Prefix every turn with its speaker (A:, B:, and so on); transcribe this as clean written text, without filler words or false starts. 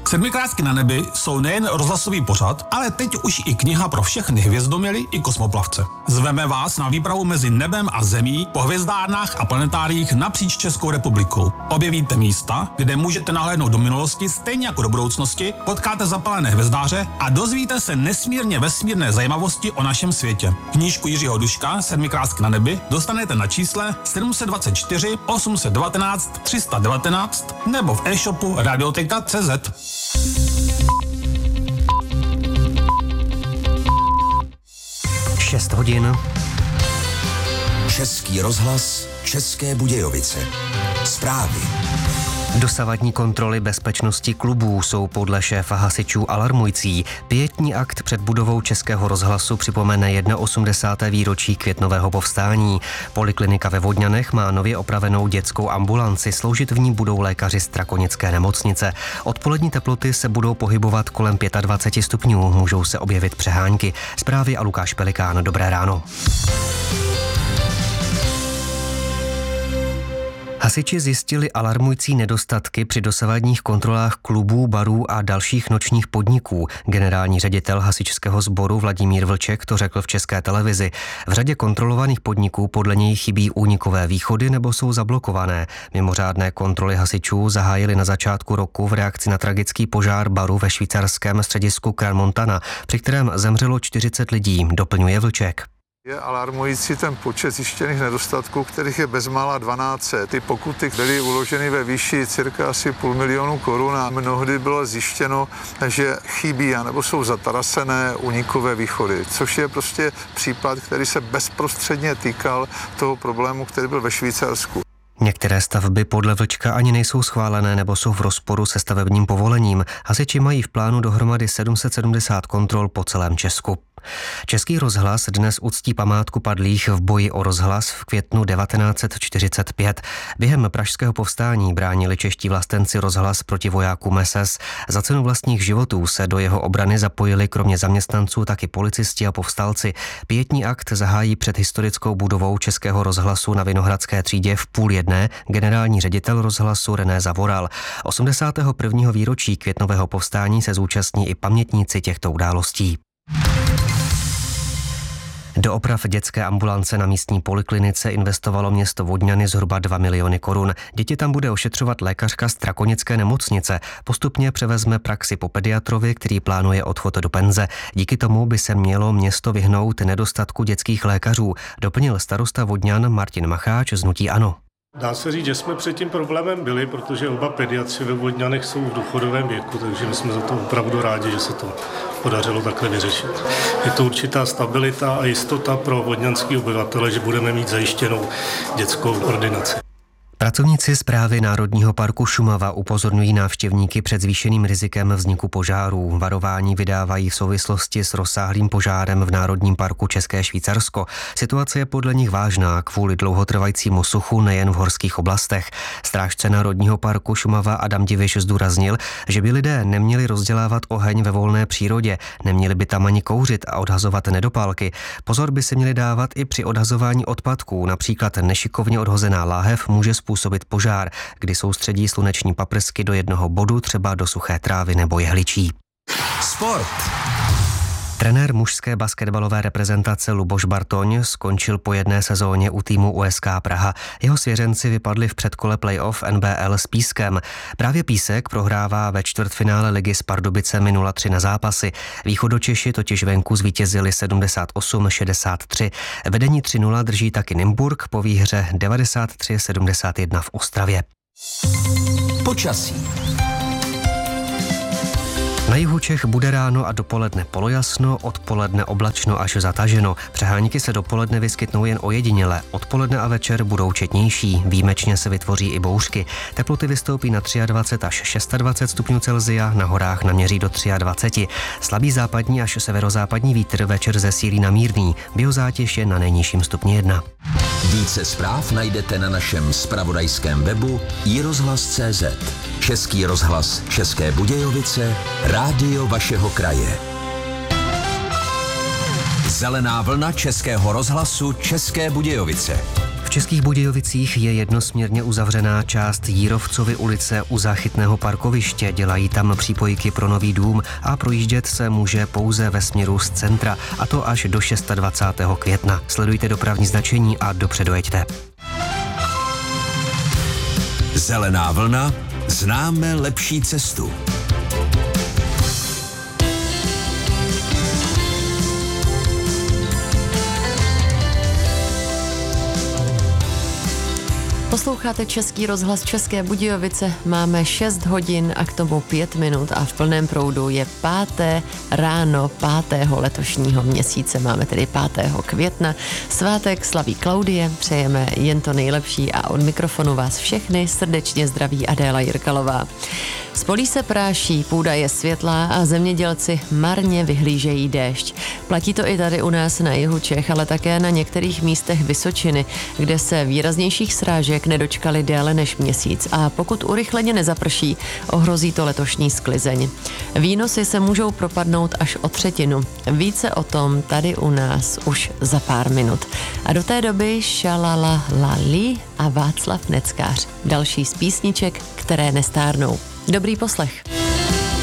A: Sedmikrásky na nebi jsou nejen rozhlasový pořad, ale teď už i kniha pro všechny hvězdoměly i kosmoplavce. Zveme vás na výpravu mezi nebem a zemí po hvězdárnách a planetáriích napříč Českou republikou. Objevíte místa, kde můžete nahlédnout do minulosti stejně jako do budoucnosti, potkáte zapalené hvězdáře a dozvíte se nesmírně vesmírné zajímavosti o našem světě. Knížku Jiřího Duška Sedmikrásky na nebi dostanete na čísle 724 819 319 nebo v e-shopu Radioteka.cz.
B: 6 hodin.
C: Český rozhlas, České Budějovice. Zprávy.
B: Dosavadní kontroly bezpečnosti klubů jsou podle šéfa hasičů alarmující. Pietní akt před budovou Českého rozhlasu připomene 81. výročí květnového povstání. Poliklinika ve Vodňanech má nově opravenou dětskou ambulanci, sloužit v ní budou lékaři z Strakonické nemocnice. Odpolední teploty se budou pohybovat kolem 25 stupňů, můžou se objevit přehánky. Zprávy a Lukáš Pelikán, dobré ráno. Hasiči zjistili alarmující nedostatky při dosavadních kontrolách klubů, barů a dalších nočních podniků. Generální ředitel hasičského sboru Vladimír Vlček to řekl v České televizi. V řadě kontrolovaných podniků podle něj chybí únikové východy nebo jsou zablokované. Mimořádné kontroly hasičů zahájili na začátku roku v reakci na tragický požár baru ve švýcarském středisku Crans-Montana, při kterém zemřelo 40 lidí, doplňuje Vlček.
D: Je alarmující ten počet zjištěných nedostatků, kterých je bezmála 1200. Ty pokuty byly uloženy ve výši cirka asi 500 000 korun a mnohdy bylo zjištěno, že chybí nebo jsou zatarasené únikové východy, což je prostě případ, který se bezprostředně týkal toho problému, který byl ve Švýcarsku.
B: Některé stavby podle Vlčka ani nejsou schválené nebo jsou v rozporu se stavebním povolením. Hasiči mají v plánu dohromady 770 kontrol po celém Česku. Český rozhlas dnes uctí památku padlých v boji o rozhlas v květnu 1945. Během pražského povstání bránili čeští vlastenci rozhlas proti vojákům SS. Za cenu vlastních životů se do jeho obrany zapojili kromě zaměstnanců taky policisti a povstalci. Pietní akt zahájí před historickou budovou Českého rozhlasu na Vinohradské třídě v 12:30 generální ředitel rozhlasu René Zavoral. 81. výročí květnového povstání se zúčastní i pamětníci těchto událostí. Do oprav dětské ambulance na místní poliklinice investovalo město Vodňany zhruba 2 miliony korun. Děti tam bude ošetřovat lékařka z Strakonické nemocnice. Postupně převezme praxi po pediatrovi, který plánuje odchod do penze. Díky tomu by se mělo město vyhnout nedostatku dětských lékařů, doplnil starosta Vodňan Martin Macháč z hnutí ANO.
E: Dá se říct, že jsme před tím problémem byli, protože oba pediatři ve Vodňanech jsou v důchodovém věku, takže my jsme za to opravdu rádi, že se to podařilo takhle vyřešit. Je to určitá stabilita a jistota pro vodňanský obyvatele, že budeme mít zajištěnou dětskou ordinaci.
B: Pracovníci Správy Národního parku Šumava upozorňují návštěvníky před zvýšeným rizikem vzniku požárů. Varování vydávají v souvislosti s rozsáhlým požárem v Národním parku České Švýcarsko. Situace je podle nich vážná kvůli dlouhotrvajícímu suchu nejen v horských oblastech. Strážce Národního parku Šumava Adam Diviš zdůraznil, že by lidé neměli rozdělávat oheň ve volné přírodě, neměli by tam ani kouřit a odhazovat nedopálky. Pozor by se měli dávat i při odhazování odpadků, například nešikovně odhozená láhev může způsobit požár, kdy soustředí sluneční paprsky do jednoho bodu, třeba do suché trávy nebo jehličí.
C: Sport.
B: Trenér mužské basketbalové reprezentace Luboš Bartoň skončil po jedné sezóně u týmu USK Praha. Jeho svěřenci vypadli v předkole playoff NBL s Pískem. Právě Písek prohrává ve čtvrtfinále ligy s Pardubicemi 0-3 na zápasy. Východočeši totiž venku zvítězili 78-63. Vedení 3-0 drží taky Nymburk po výhře 93-71 v Ostravě.
C: Počasí.
B: Na jihu Čech bude ráno a dopoledne polojasno, odpoledne oblačno až zataženo. Přehánky se dopoledne vyskytnou jen ojediněle, odpoledne a večer budou četnější, výjimečně se vytvoří i bouřky. Teploty vystoupí na 23 až 26 stupňů Celsia, na horách naměří do 23. Slabý západní až severozápadní vítr večer zesílí na mírný, biozátěž je na nejnižším stupni 1.
C: Více zpráv najdete na našem zpravodajském webu iRozhlas.cz. Český rozhlas České Budějovice, rádio vašeho kraje. Zelená vlna Českého rozhlasu České Budějovice.
B: Českých Budějovicích je jednosměrně uzavřená část Jírovcovy ulice u záchytného parkoviště. Dělají tam přípojky pro nový dům a projíždět se může pouze ve směru z centra, a to až do 26. května. Sledujte dopravní značení a dopředu jeďte.
C: Zelená vlna, známe lepší cestu.
F: Posloucháte Český rozhlas České Budějovice, máme 6 hodin a k tomu 5 minut a v plném proudu je 5. ráno 5. letošního měsíce, máme tedy 5. května. Svátek slaví Klaudie, přejeme jen to nejlepší a od mikrofonu vás všechny srdečně zdraví Adéla Jirkalová. Z polí se práší, půda je světlá a zemědělci marně vyhlížejí déšť. Platí to i tady u nás na jihu Čech, ale také na některých místech Vysočiny, kde se výraznějších srážek nedočkali déle než měsíc a pokud urychleně nezaprší, ohrozí to letošní sklizeň. Výnosy se můžou propadnout až o 1/3. Více o tom tady u nás už za pár minut. A do té doby Šalala Lali a Václav Neckář. Další z písniček, které nestárnou. Dobrý poslech.